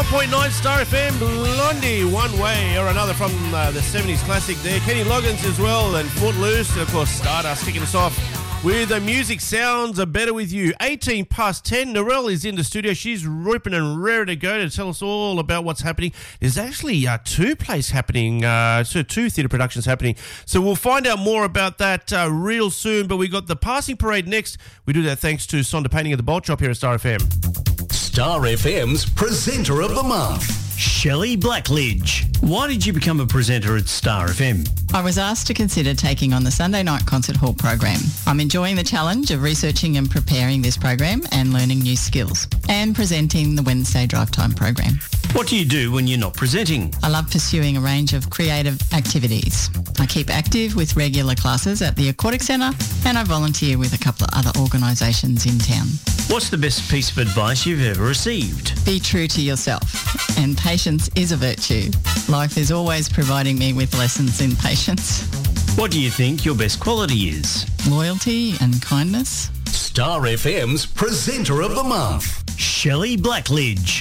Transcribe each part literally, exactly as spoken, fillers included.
point nine Star F M, Blondie, One Way or Another from uh, the seventies classic there. Kenny Loggins as well, and Footloose, and of course Stardust kicking us off with the music sounds are better with you. eighteen past ten, Narelle is in the studio. She's ripping and raring to go to tell us all about what's happening. There's actually uh, two plays happening, uh, so two theatre productions happening. So we'll find out more about that uh, real soon, but we got the passing parade next. We do that thanks to Sonder Painting at the Bolt Shop here at Star F M. Star F M's Presenter of the Month, Shelley Blackledge. Why did you become a presenter at Star F M? I was asked to consider taking on the Sunday night concert hall program. I'm enjoying the challenge of researching and preparing this program and learning new skills, and presenting the Wednesday drive time program. What do you do when you're not presenting? I love pursuing a range of creative activities. I keep active with regular classes at the Aquatic Centre, and I volunteer with a couple of other organisations in town. What's the best piece of advice you've ever received? Be true to yourself, and patience is a virtue. Life is always providing me with lessons in patience. What do you think your best quality is? Loyalty and kindness. Star F M's Presenter of the Month, Shelley Blackledge.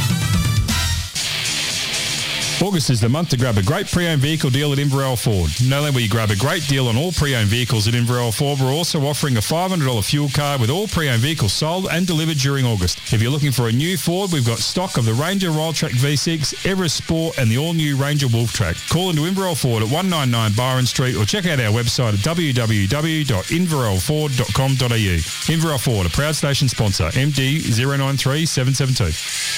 August is the month to grab a great pre-owned vehicle deal at Inverell Ford. Not only will you grab a great deal on all pre-owned vehicles at Inverell Ford, we're also offering a five hundred dollars fuel card with all pre-owned vehicles sold and delivered during August. If you're looking for a new Ford, we've got stock of the Ranger Rolltrack V six, Everest Sport and the all-new Ranger Wolf Track. Call into Inverell Ford at one ninety-nine Byron Street or check out our website at w w w dot inverell ford dot com dot a u. Inverell Ford, a proud station sponsor, M D zero nine three seven seven two.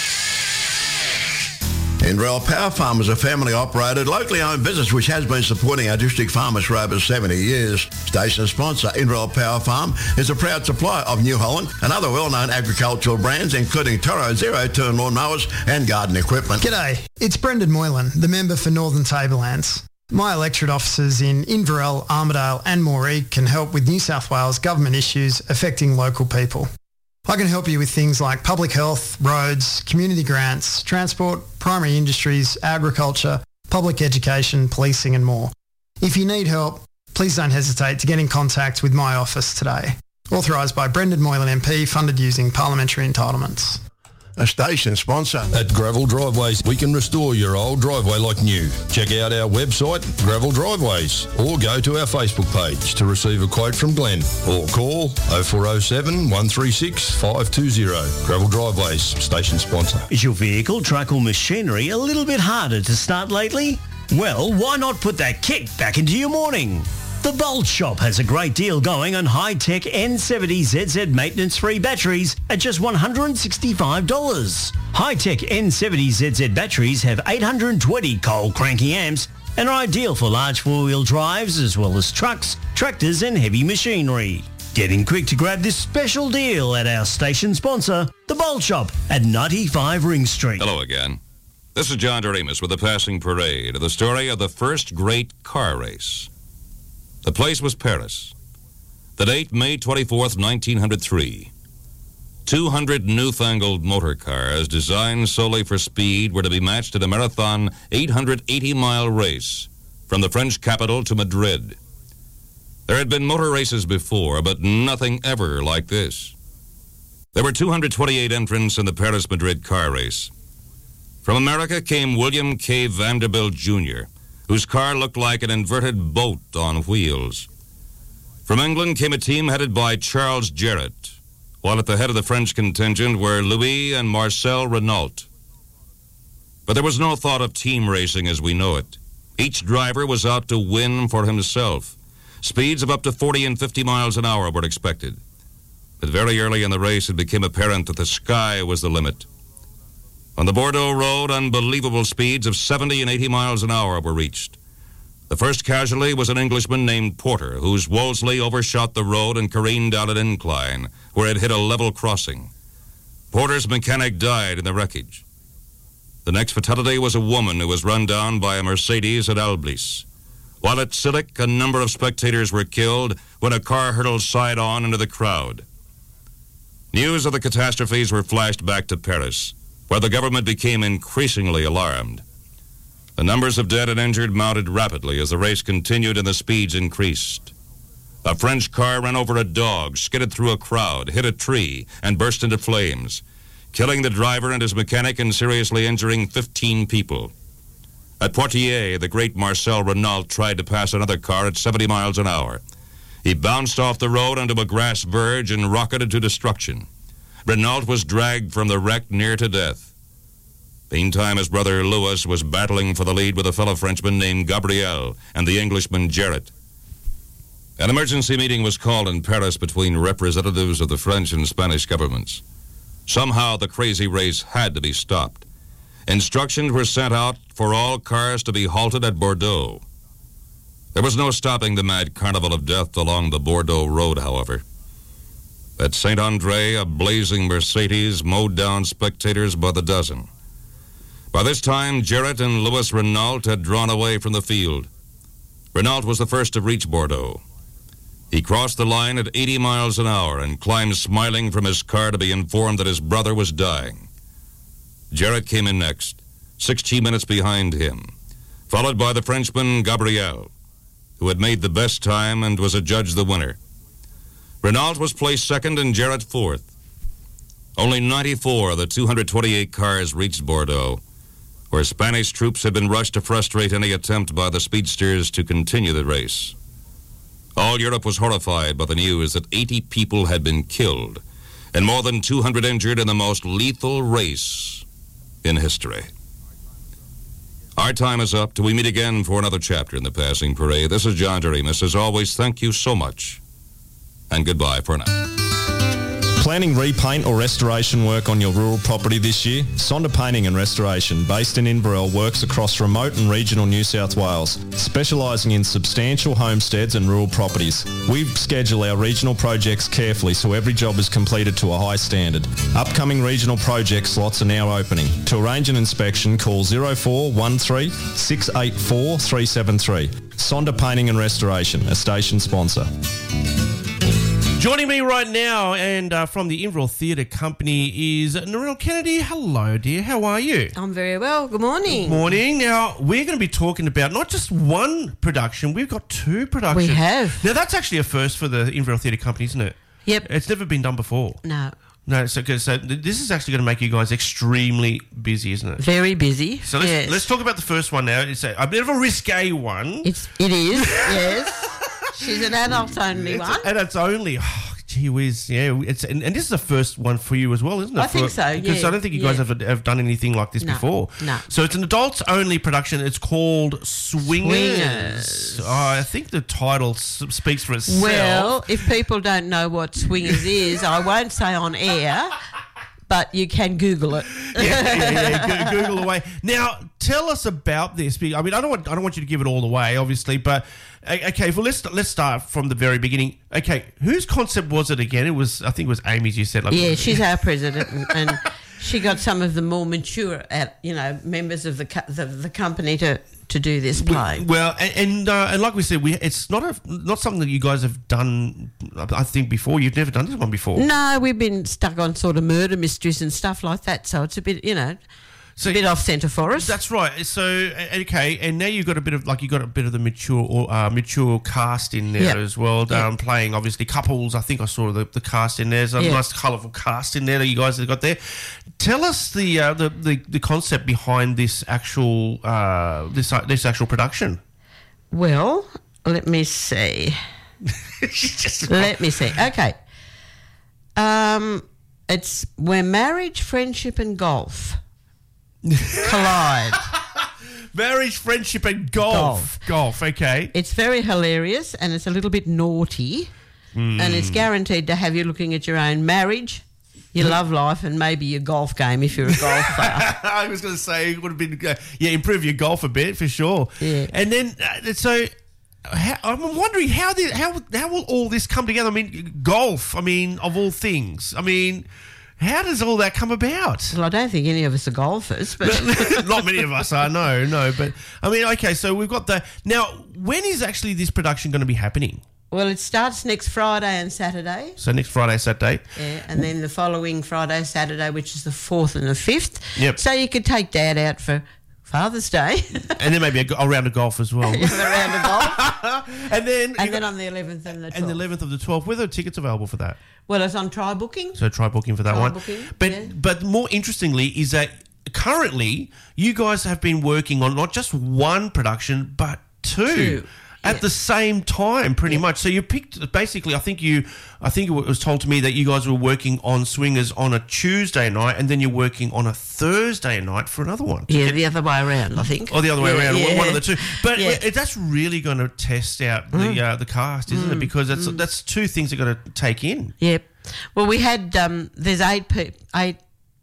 Inverell Power Farm is a family-operated, locally owned business which has been supporting our district farmers for over seventy years. Station sponsor Inverell Power Farm is a proud supplier of New Holland and other well-known agricultural brands, including Toro zero-turn lawnmowers and garden equipment. G'day, it's Brendan Moylan, the member for Northern Tablelands. My electorate officers in Inverell, Armidale and Moree can help with New South Wales government issues affecting local people. I can help you with things like public health, roads, community grants, transport, primary industries, agriculture, public education, policing and more. If you need help, please don't hesitate to get in contact with my office today. Authorised by Brendan Moylan M P, funded using parliamentary entitlements. A station sponsor. At Gravel Driveways, we can restore your old driveway like new. Check out our website, Gravel Driveways, or go to our Facebook page to receive a quote from Glenn, or call oh four oh seven, one three six, five two zero. Gravel Driveways, station sponsor. Is your vehicle, truck or machinery a little bit harder to start lately? Well, why not put that kick back into your morning? The Bolt Shop has a great deal going on high-tech N seventy Z Z maintenance-free batteries at just one hundred sixty-five dollars. High-tech N seventy Z Z batteries have eight hundred twenty coal cranking amps and are ideal for large four-wheel drives as well as trucks, tractors and heavy machinery. Get in quick to grab this special deal at our station sponsor, The Bolt Shop at ninety-five Ring Street. Hello again. This is John Doremus with the Passing Parade, the story of the first great car race. The place was Paris. The date, May twenty-fourth, nineteen oh three. two hundred newfangled motor cars designed solely for speed were to be matched in a marathon eight hundred eighty mile race from the French capital to Madrid. There had been motor races before, but nothing ever like this. There were two hundred twenty-eight entrants in the Paris-Madrid car race. From America came William K. Vanderbilt, Junior, whose car looked like an inverted boat on wheels. From England came a team headed by Charles Jarrett, while at the head of the French contingent were Louis and Marcel Renault. But there was no thought of team racing as we know it. Each driver was out to win for himself. Speeds of up to forty and fifty miles an hour were expected. But very early in the race, it became apparent that the sky was the limit. On the Bordeaux Road, unbelievable speeds of seventy and eighty miles an hour were reached. The first casualty was an Englishman named Porter, whose Wolseley overshot the road and careened down an incline, where it hit a level crossing. Porter's mechanic died in the wreckage. The next fatality was a woman who was run down by a Mercedes at Alblis. While at Sillick, a number of spectators were killed when a car hurtled side-on into the crowd. News of the catastrophes were flashed back to Paris, where the government became increasingly alarmed. The numbers of dead and injured mounted rapidly as the race continued and the speeds increased. A French car ran over a dog, skidded through a crowd, hit a tree, and burst into flames. killing the driver and his mechanic and seriously injuring fifteen people. At Poitiers, the great Marcel Renault tried to pass another car at seventy miles an hour. He bounced off the road onto a grass verge and rocketed to destruction. Renault was dragged from the wreck near to death. Meantime, his brother Louis was battling for the lead with a fellow Frenchman named Gabriel and the Englishman Jarrett. An emergency meeting was called in Paris between representatives of the French and Spanish governments. Somehow the crazy race had to be stopped. Instructions were sent out for all cars to be halted at Bordeaux. There was no stopping the mad carnival of death along the Bordeaux road, however. At Saint-André, a blazing Mercedes mowed down spectators by the dozen. By this time, Jarrett and Louis Renault had drawn away from the field. Renault was the first to reach Bordeaux. He crossed the line at eighty miles an hour and climbed smiling from his car to be informed that his brother was dying. Jarrett came in next, sixteen minutes behind him, followed by the Frenchman Gabriel, who had made the best time and was adjudged the winner. Renault was placed second and Jarrett fourth. Only ninety-four of the two hundred twenty-eight cars reached Bordeaux, where Spanish troops had been rushed to frustrate any attempt by the speedsters to continue the race. All Europe was horrified by the news that eighty people had been killed and more than two hundred injured in the most lethal race in history. Our time is up till we meet again for another chapter in the Passing Parade. This is John Doremus. As always, thank you so much, and goodbye for now. Planning repaint or restoration work on your rural property this year? Sonda Painting and Restoration, based in Inverell, works across remote and regional New South Wales, specialising in substantial homesteads and rural properties. We schedule our regional projects carefully so every job is completed to a high standard. Upcoming regional project slots are now opening. To arrange an inspection, call zero four one three, six eight four, three seven three. Sonda Painting and Restoration, a station sponsor. Joining me right now and uh, from the Inverell Theatre Company is Narelle Kennedy. Hello, dear. How are you? I'm very well. Good morning. Good morning. Now, we're going to be talking about not just one production, we've got two productions. We have. Now, that's actually a first for the Inverell Theatre Company, isn't it? Yep. It's never been done before. No. No, so, so this is actually going to make you guys extremely busy, isn't it? Very busy. So let's, yes. let's talk about the first one now. It's a, a bit of a risque one. It's, it is, yes. She's an adult-only one. And it's only, oh, gee whiz, yeah. It's and, and this is the first one for you as well, isn't it? I think for, so, yeah. Because I don't think you guys yeah. have, have done anything like this no, before. No. So it's an adults-only production. It's called Swingers. Swingers. Oh, I think the title s- speaks for itself. Well, if people don't know what Swingers is, I won't say on air, but you can Google it. yeah, yeah, yeah. Go- Google away. Now, tell us about this. I mean, I don't want I don't want you to give it all away, obviously, but okay. Well, let's let's start from the very beginning. Okay, whose concept was it again? It was I think it was Amy's. You said, like, yeah, she's our president, and, and she got some of the more mature, at you know, members of the co- the, the company to. to do this play. Well, and and, uh, and like we said, we it's not a not something that you guys have done. I think before you've never done this one before. No, we've been stuck on sort of murder mysteries and stuff like that. So it's a bit, you know, it's so, a bit off centre for us. That's right. So okay, and now you've got a bit of like you got a bit of the mature or uh, mature cast in there yep. as well. Yep. Um, playing obviously couples. I think I saw the, the cast in there. There's a yep. nice colourful cast in there that you guys have got there. Tell us the uh, the, the the concept behind this actual uh, this uh, this actual production. Well, let me see. let me see. Okay. Um, it's where marriage, friendship, and golf collide. Marriage, friendship, and golf. Golf. Golf. Okay. It's very hilarious, and it's a little bit naughty, mm. and it's guaranteed to have you looking at your own marriage, your love life, and maybe your golf game if you're a golfer. I was going to say it would have been uh, yeah, improve your golf a bit for sure. Yeah. And then uh, so. How, I'm wondering how this, how how will all this come together? I mean, golf. I mean, of all things. I mean, how does all that come about? Well, I don't think any of us are golfers, but not many of us are. No, no. But I mean, okay. So we've got the now. When is actually this production going to be happening? Well, it starts next Friday and Saturday. So next Friday, Saturday. Yeah, and then the following Friday, Saturday, which is the fourth and the fifth. Yep. So you could take Dad out for Father's Day. And then maybe a, a round of golf as well. You have a round of golf. and then and then on the eleventh and the twelfth. And the eleventh of the twelfth. Where are the tickets available for that? Well, it's on Try Booking. So try booking for that Try one. booking, but yeah. but more interestingly is that currently you guys have been working on not just one production but two. Two. At Yeah. the same time, pretty Yeah. much. So you picked basically. I think you. I think it was told to me that you guys were working on Swingers on a Tuesday night, and then you're working on a Thursday night for another one. Yeah, the other way around, I think. Or the other way Yeah, around, yeah. one of the two. But Yeah. it, that's really going to test out the Mm. uh, the cast, isn't it? Because that's that's two things they've got to take in. Yep. Well, we had um, there's eight pe- eight.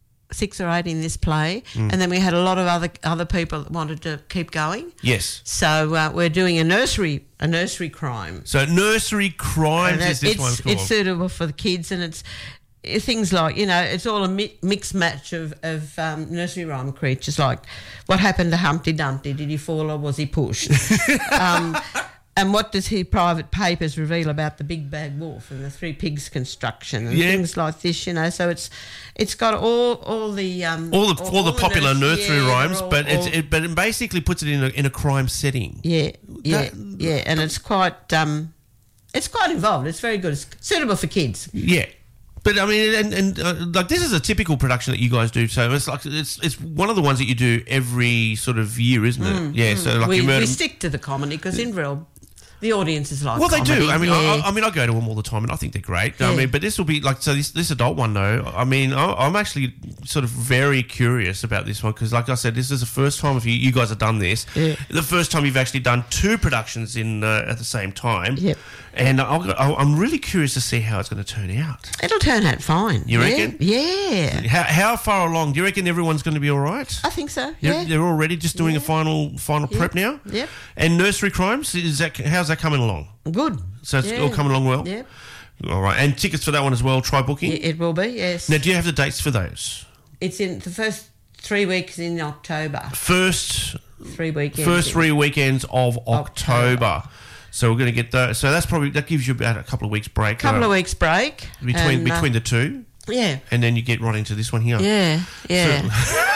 Six or eight in this play, Mm. and then we had a lot of other other people that wanted to keep going. Yes. So uh, we're doing a nursery a nursery crime. So nursery crimes And is this it's, one's called. It's suitable for the kids, and it's uh, things like, you know, it's all a mi- mixed match of, of um, nursery rhyme creatures, like what happened to Humpty Dumpty? Did he fall or was he pushed? um, and what does his private papers reveal about the big bad wolf and the three pigs construction and Yeah. things like this, you know? So it's it's got all all the um, all the all, the popular nurse- nursery yeah, rhymes, all- but it's all- it, but it basically puts it in a in a crime setting. yeah, yeah, That- yeah, and it's quite um, it's quite involved. It's very good. It's suitable for kids. Yeah. But I mean, and, and uh, like this is a typical production that you guys do. So it's like it's it's one of the ones that you do every sort of year, isn't it? yeah. So like we, you murder. we stick to the comedy because Inverell, the audience is like Well, they comedy. do. I mean, yeah. I, I mean, I go to them all the time, and I think they're great. I Yeah. mean, but this will be like so. This this adult one, though. I mean, I, I'm actually sort of very curious about this one because, like I said, this is the first time if you, you guys have done this. Yeah. The first time you've actually done two productions in uh, at the same time. Yep. And I'll, I'll, I'm really curious to see how it's going to turn out. It'll turn out fine. You Yeah. reckon? Yeah. How, how far along? Do you reckon everyone's going to be all right? I think so. You're- Yeah. They're already just doing a final final Yep. prep now. Yep. And nursery crimes is that how's that coming along? Good. So it's Yeah. all coming along well. Yep. All right, and tickets for that one as well. Try booking. It, it will be. Yes. Now, do you have the dates for those? It's in the first three weeks in October. First, Three weekends. first in- three weekends of October. October. So we're going to get those. So that's probably that gives you about a couple of weeks break. Couple uh, of weeks break between and, uh, between the two, Yeah. and then you get right into this one here. Yeah. Yeah.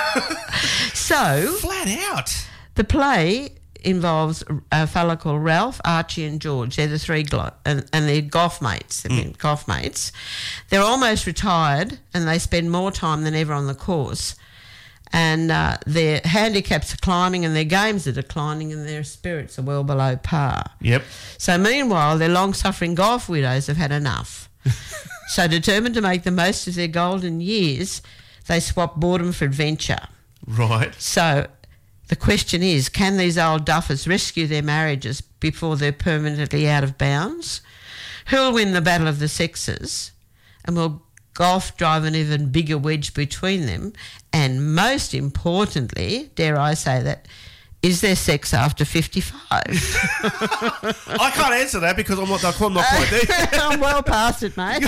So Flat out. the play involves a fella called Ralph, Archie, and George. They're the three glo- and, and they're golf mates. They've been golf mates. They're almost retired, and they spend more time than ever on the course. And uh, their handicaps are climbing, and their games are declining, and their spirits are well below par. Yep. So meanwhile, their long-suffering golf widows have had enough. So determined to make the most of their golden years, they swap boredom for adventure. Right. So the question is, can these old duffers rescue their marriages before they're permanently out of bounds? Who'll win the battle of the sexes? And will golf drive an even bigger wedge between them? And most importantly, dare I say that, is there sex after fifty-five? I can't answer that because I'm not, I'm not quite there. I'm well past it, mate.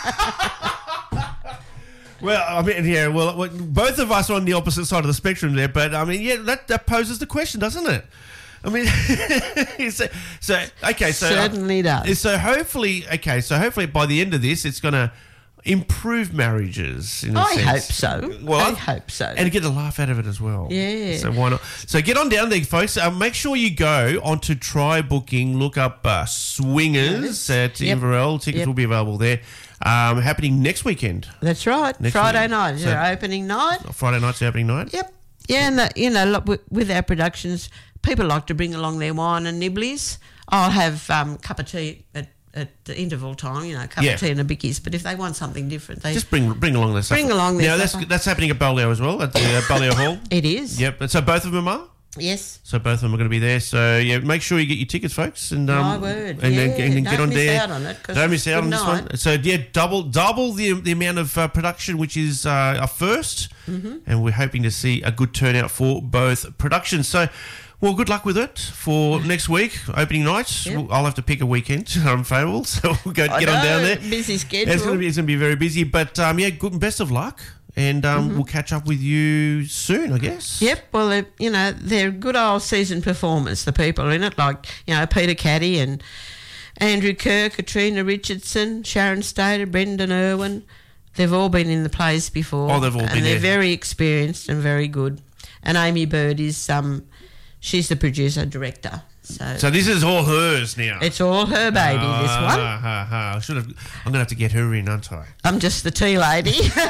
Well, I mean, yeah, well, well, both of us are on the opposite side of the spectrum there, but I mean, yeah, that, that poses the question, doesn't it? I mean, so, so okay, so Certainly does. So hopefully, okay, so hopefully by the end of this, it's going to improve marriages. In a I sense. hope so. Well, I hope so. and get a laugh out of it as well. Yeah. So why not? So get on down there, folks. Uh, make sure you go onto Try Booking, look up uh, Swingers at Yep. Inverell. Tickets Yep. will be available there. Um, happening next weekend. That's right. Next Friday week. night is So- our opening night. Friday night's the opening night. Yep. Yeah, and that, you know, look, with, with our productions, people like to bring along their wine and nibblies. I'll have um, a cup of tea at, at the interval time, you know, a cup Yeah. of tea and a bickies. But if they want something different, they Just bring bring along their stuff. Bring along their Now that's stuff. that's happening at Balliol as well at the uh, Balliol Hall. It is. Yep. And so both of them are. Yes. So both of them are going to be there. So yeah, make sure you get your tickets, folks, and um, My word. and, Yeah, and, and don't get on miss there. out on it, 'cause Don't miss out good on this night. one. So yeah, double double the the amount of uh, production, which is uh, a first, Mm-hmm. and we're hoping to see a good turnout for both productions. So. Well, good luck with it for next week, opening night. Yep. I'll have to pick a weekend. I'm favourable, so we'll go I get on know, down there. busy schedule. It's going to be it's going to be very busy, but um, yeah, good and best of luck, and um, Mm-hmm. we'll catch up with you soon, I guess. Yep, well, they're, you know, they're good old seasoned performers, the people in it, like, you know, Peter Caddy and Andrew Kerr, Katrina Richardson, Sharon Stater, Brendan Irwin. They've all been in the plays before. Oh, they've all and been they're there. very experienced and very good. And Amy Bird is um, she's the producer director. So, so this is all hers now. It's all her baby. Ah, this one. Ha, ha, ha. I should have. I'm going to have to get her in, aren't I? I'm just the tea lady.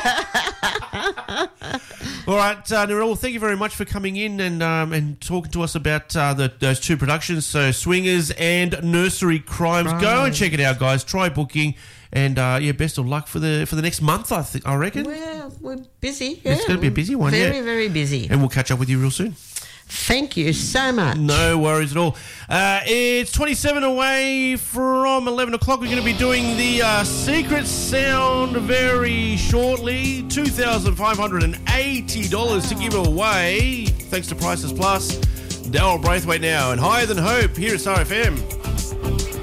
All right, uh, Narelle, thank you very much for coming in and um, and talking to us about uh, the, those two productions, so Swingers and Nursery Crimes. Right. Go and check it out, guys. Try booking, and uh, yeah, best of luck for the for the next month. I think I reckon. Well, we're busy. It's yeah. going to be a busy one. Very, yeah. very busy. And we'll catch up with you real soon. Thank you so much. No worries at all. Uh, it's twenty-seven away from eleven o'clock. We're going to be doing the uh, Secret Sound very shortly. two thousand five hundred eighty dollars to give away, thanks to Prices Plus. Daryl Braithwaite now, and Higher Than Hope here at Star F M.